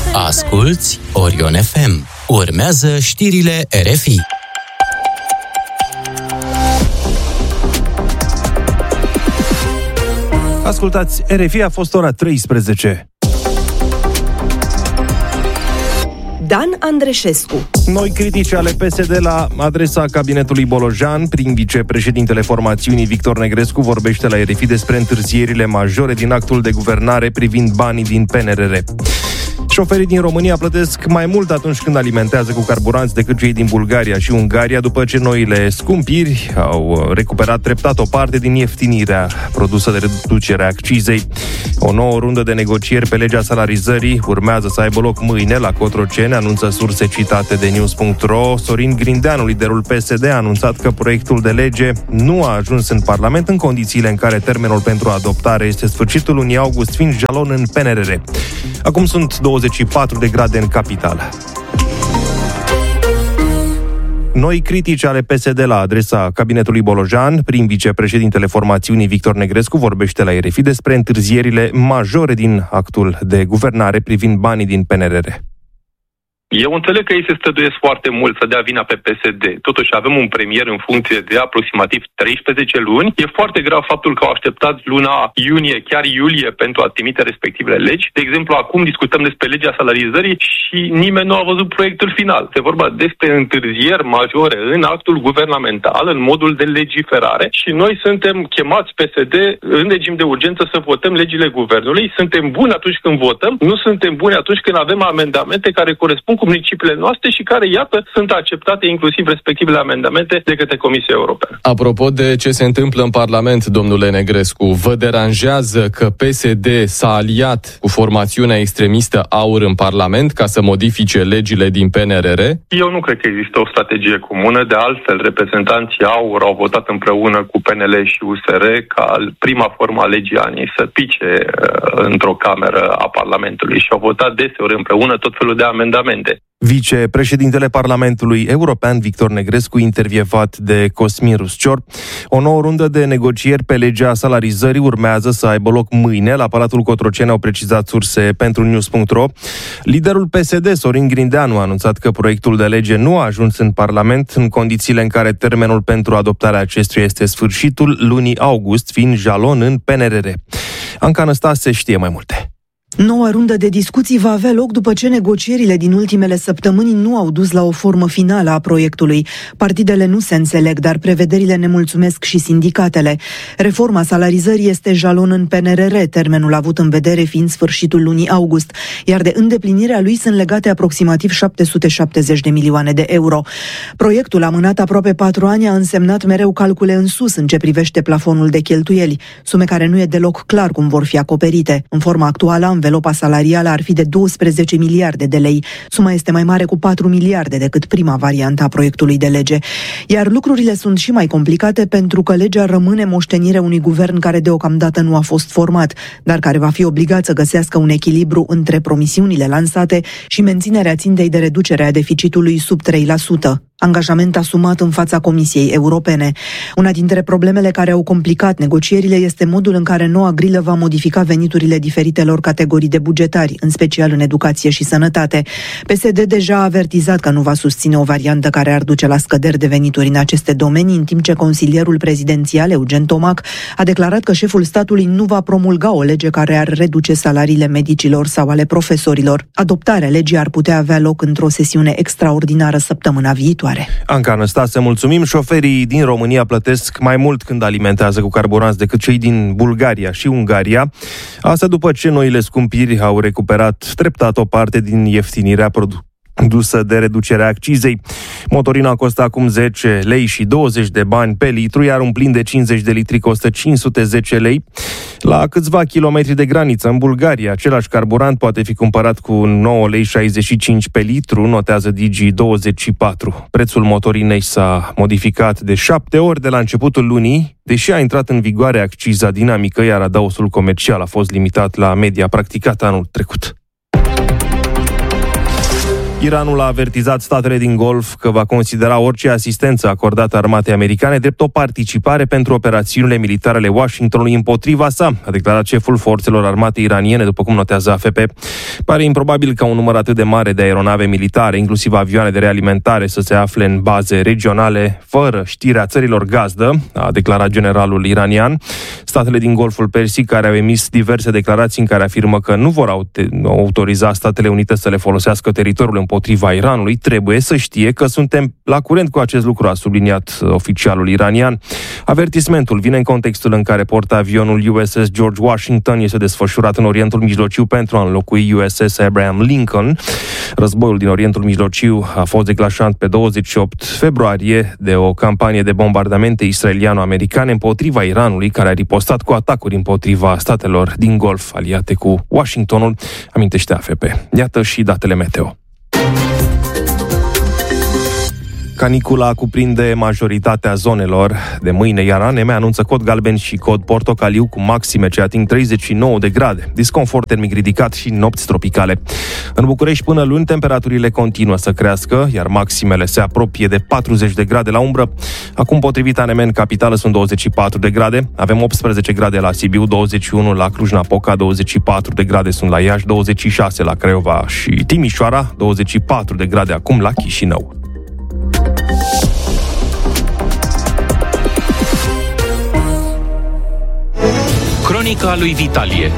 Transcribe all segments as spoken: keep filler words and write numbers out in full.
Asculți Orion F M. Urmează știrile R F I. Ascultați, R F I, a fost ora treisprezece. Dan Andreșescu. Noi critici ale P S D la adresa cabinetului Bolojan. Prin vicepreședintele formațiunii Victor Negrescu vorbește la R F I despre întârzierile majore din actul de guvernare privind banii din P N R R. Șoferii din România plătesc mai mult atunci când alimentează cu carburanți decât cei din Bulgaria și Ungaria, după ce noile scumpiri au recuperat treptat o parte din ieftinirea produsă de reducerea accizei. O nouă rundă de negocieri pe legea salarizării urmează să aibă loc mâine la Cotroceni, anunță surse citate de news punct ro. Sorin Grindeanu, liderul P S D, a anunțat că proiectul de lege nu a ajuns în Parlament în condițiile în care termenul pentru adoptare este sfârșitul lunii august, fiind jalon în P N R R. Acum sunt douăzeci și patru de grade în capitală. Noi critici ale P S D la adresa cabinetului Bolojan. Prin vicepreședintele formațiunii Victor Negrescu vorbește la R F I despre întârzierile majore din actul de guvernare privind banii din P N R R. Eu înțeleg că ei se străduiesc foarte mult să dea vina pe P S D. Totuși avem un premier în funcție de aproximativ treisprezece luni. E foarte grav faptul că au așteptat luna iunie, chiar iulie, pentru a trimite respectivele legi. De exemplu, acum discutăm despre legea salarizării și nimeni nu a văzut proiectul final. Se vorba despre întârzieri majore în actul guvernamental, în modul de legiferare, și noi suntem chemați P S D în regim de urgență să votăm legile guvernului. Suntem buni atunci când votăm, nu suntem buni atunci când avem amendamente care corespund cu principiile noastre și care, iată, sunt acceptate inclusiv respectivele amendamente de către Comisia Europeană. Apropo de ce se întâmplă în Parlament, domnule Negrescu, vă deranjează că P S D s-a aliat cu formațiunea extremistă AUR în Parlament ca să modifice legile din P N R R? Eu nu cred că există o strategie comună. De altfel, reprezentanții AUR au votat împreună cu P N L și U S R ca prima formă a legii anii să pice uh, într-o cameră a Parlamentului și au votat deseori împreună tot felul de amendamente. Vicepreședintele Parlamentului European Victor Negrescu, intervievat de Cosmin Ruscior. O nouă rundă de negocieri pe legea salarizării urmează să aibă loc mâine. La Palatul Cotroceni au precizat surse pentru news punct ro. Liderul P S D, Sorin Grindeanu, a anunțat că proiectul de lege nu a ajuns în Parlament în condițiile în care termenul pentru adoptarea acestuia este sfârșitul lunii august, fiind jalon în P N R R. Anca Năstase știe mai multe. Noua rundă de discuții va avea loc după ce negocierile din ultimele săptămâni nu au dus la o formă finală a proiectului. Partidele nu se înțeleg, dar prevederile nemulțumesc și sindicatele. Reforma salarizării este jalon în P N R R, termenul avut în vedere fiind sfârșitul lunii august, iar de îndeplinirea lui sunt legate aproximativ șapte sute șaptezeci de milioane de euro. Proiectul, amânat aproape patru ani, a însemnat mereu calcule în sus în ce privește plafonul de cheltuieli, sume care nu e deloc clar cum vor fi acoperite. În forma actuală, învelopa salarială ar fi de douăsprezece miliarde de lei. Suma este mai mare cu patru miliarde decât prima variantă a proiectului de lege. Iar lucrurile sunt și mai complicate pentru că legea rămâne moștenirea unui guvern care deocamdată nu a fost format, dar care va fi obligat să găsească un echilibru între promisiunile lansate și menținerea țintei de reducere a deficitului sub trei la sută. Angajament asumat în fața Comisiei Europene. Una dintre problemele care au complicat negocierile este modul în care noua grilă va modifica veniturile diferitelor categorii de bugetari, în special în educație și sănătate. P S D deja a avertizat că nu va susține o variantă care ar duce la scăderi de venituri în aceste domenii, în timp ce consilierul prezidențial, Eugen Tomac, a declarat că șeful statului nu va promulga o lege care ar reduce salariile medicilor sau ale profesorilor. Adoptarea legii ar putea avea loc într-o sesiune extraordinară săptămâna viitoare. Anca Năstase, mulțumim. Șoferii din România plătesc mai mult când alimentează cu carburanți decât cei din Bulgaria și Ungaria. Asta după ce noile scumpiri au recuperat treptat o parte din ieftinirea produsă dusă de reducerea accizei. Motorina costă acum zece lei și douăzeci de bani pe litru, iar un plin de cincizeci de litri costă cinci sute zece lei. La câțiva kilometri de graniță, în Bulgaria, același carburant poate fi cumpărat cu nouă lei șaizeci și cinci pe litru, notează Digi douăzeci și patru. Prețul motorinei s-a modificat de șapte ori de la începutul lunii, deși a intrat în vigoare acciza dinamică, iar adaosul comercial a fost limitat la media practicată anul trecut. Iranul a avertizat statele din Golf că va considera orice asistență acordată armatei americane drept o participare pentru operațiunile militare ale Washingtonului împotriva sa, a declarat șeful forțelor armate iraniene, după cum notează A F P. Pare improbabil ca un număr atât de mare de aeronave militare, inclusiv avioane de realimentare, să se afle în baze regionale, fără știrea țărilor gazdă, a declarat generalul iranian. Statele din Golful Persic, care au emis diverse declarații în care afirmă că nu vor autoriza Statele Unite să le folosească teritoriul împotriva Iranului, trebuie să știe că suntem la curent cu acest lucru, a subliniat oficialul iranian. Avertismentul vine în contextul în care portavionul U S S George Washington este desfășurat în Orientul Mijlociu pentru a înlocui U S S Abraham Lincoln. Războiul din Orientul Mijlociu a fost declanșat pe douăzeci și opt februarie de o campanie de bombardamente israeliano-americane împotriva Iranului, care a ripostat cu atacuri împotriva statelor din Golf aliate cu Washingtonul, amintește A F P. Iată și datele meteo. Canicula cuprinde majoritatea zonelor. De mâine, iar A N M anunță cod galben și cod portocaliu cu maxime ce ating treizeci și nouă de grade. Disconfort termic ridicat și nopți tropicale. În București, până luni, temperaturile continuă să crească, iar maximele se apropie de patruzeci de grade la umbră. Acum, potrivit A N M, în capitală sunt douăzeci și patru de grade. Avem optsprezece grade la Sibiu, douăzeci și unu la Cluj-Napoca, douăzeci și patru de grade sunt la Iași, douăzeci și șase la Craiova și Timișoara, douăzeci și patru de grade acum la Chișinău. Cronica lui Vitalie.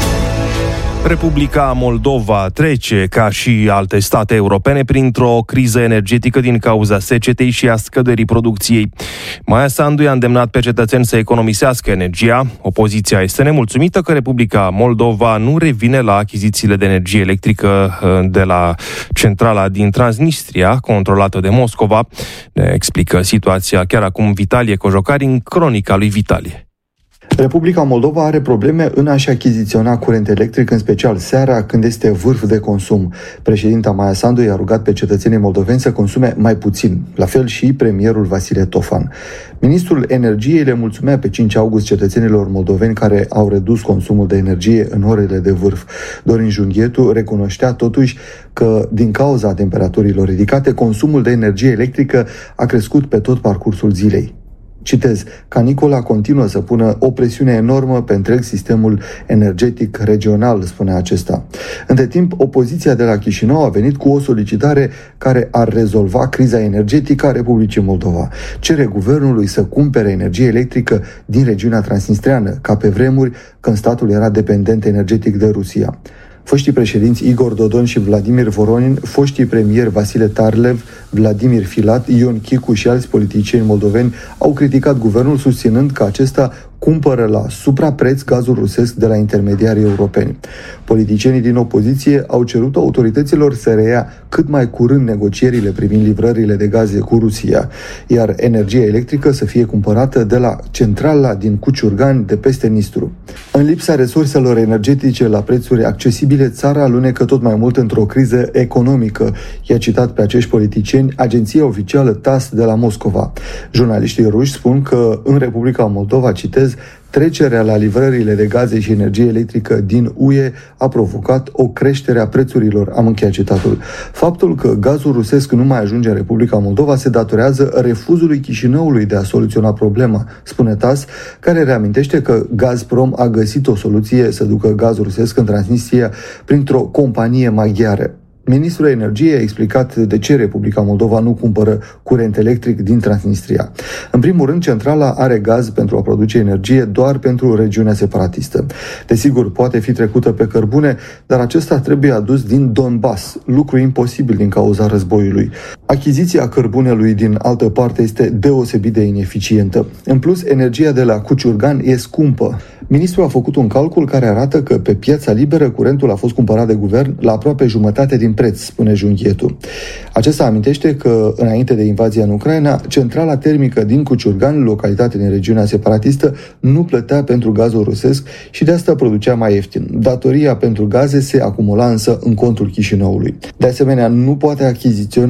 Republica Moldova trece, ca și alte state europene, printr-o criză energetică din cauza secetei și a scăderii producției. Maia Sandu i-a îndemnat pe cetățeni să economisească energia. Opoziția este nemulțumită că Republica Moldova nu revine la achizițiile de energie electrică de la centrala din Transnistria, controlată de Moscova. Ne explică situația chiar acum Vitalie Cojocari în Cronica lui Vitalie. Republica Moldova are probleme în a-și achiziționa curent electric, în special seara, când este vârf de consum. Președinta Maia Sandu i-a rugat pe cetățenii moldoveni să consume mai puțin, la fel și premierul Vasile Tofan. Ministrul Energiei le mulțumea pe cinci august cetățenilor moldoveni care au redus consumul de energie în orele de vârf. Dorin Junghietu recunoștea totuși că, din cauza temperaturilor ridicate, consumul de energie electrică a crescut pe tot parcursul zilei. Citez, canicula continuă să pună o presiune enormă pe întreg sistemul energetic regional, spune acesta. Între timp, opoziția de la Chișinău a venit cu o solicitare care ar rezolva criza energetică a Republicii Moldova. Cere guvernului să cumpere energie electrică din regiunea transnistreană, ca pe vremuri când statul era dependent energetic de Rusia. Foștii președinți Igor Dodon și Vladimir Voronin, foștii premieri Vasile Tarlev, Vladimir Filat, Ion Chicu și alți politicieni moldoveni au criticat guvernul, susținând că acesta cumpără la suprapreț gazul rusesc de la intermediarii europeni. Politicienii din opoziție au cerut autorităților să reia cât mai curând negocierile privind livrările de gaze cu Rusia, iar energia electrică să fie cumpărată de la centrala din Cuciurgan de peste Nistru. În lipsa resurselor energetice la prețuri accesibile, țara alunecă tot mai mult într-o criză economică, i-a citat pe acești politicieni agenția oficială T A S de la Moscova. Jurnaliștii ruși spun că în Republica Moldova, citez, trecerea la livrările de gaze și energie electrică din U E a provocat o creștere a prețurilor, am încheiat citatul. Faptul că gazul rusesc nu mai ajunge în Republica Moldova se datorează refuzului Chișinăului de a soluționa problema, spune T A S, care reamintește că Gazprom a găsit o soluție să ducă gazul rusesc în Transnistria printr-o companie maghiară. Ministrul Energiei a explicat de ce Republica Moldova nu cumpără curent electric din Transnistria. În primul rând, centrala are gaz pentru a produce energie doar pentru regiunea separatistă. Desigur, poate fi trecută pe cărbune, dar acesta trebuie adus din Donbass, lucru imposibil din cauza războiului. Achiziția cărbunelui din altă parte este deosebit de ineficientă. În plus, energia de la Cuciurgan e scumpă. Ministrul a făcut un calcul care arată că pe piața liberă curentul a fost cumpărat de guvern la aproape jumătate din preț, spune Junghietu. Acesta amintește că, înainte de invazia în Ucraina, centrala termică din Cuciurgan, localitate din regiunea separatistă, nu plătea pentru gazul rusesc și de asta producea mai ieftin. Datoria pentru gaze se acumula însă în contul Chișinăului. De asemenea, nu poate achiziționa energie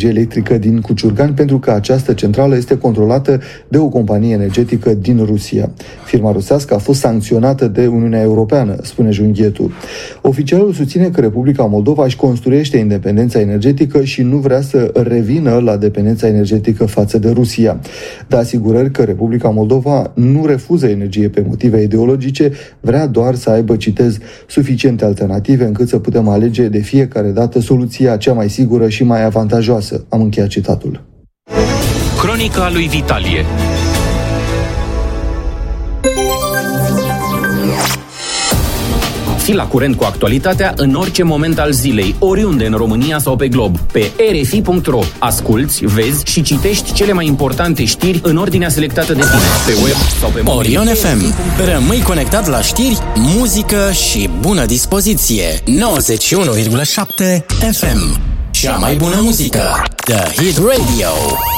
energie electrică din Cuciurgani pentru că această centrală este controlată de o companie energetică din Rusia. Firma rusească a fost sancționată de Uniunea Europeană, spune Junghietu. Oficialul susține că Republica Moldova își construiește independența energetică și nu vrea să revină la dependența energetică față de Rusia. Dă asigurări că Republica Moldova nu refuză energie pe motive ideologice, vrea doar să aibă, citez, suficiente alternative încât să putem alege de fiecare dată soluția cea mai sigură și mai avantajoasă. Am încheiat citatul. Cronica lui Vitalie. Fii la curent cu actualitatea în orice moment al zilei, oriunde în România sau pe glob. Pe R F I punct R O asculți, vezi și citești cele mai importante știri în ordinea selectată de tine. Pe web sau pe mobil. Orion F M. Rămâi conectat la știri, muzică și bună dispoziție. nouăzeci și unu virgulă șapte F M. Cea mai bună muzică. The Hit Radio.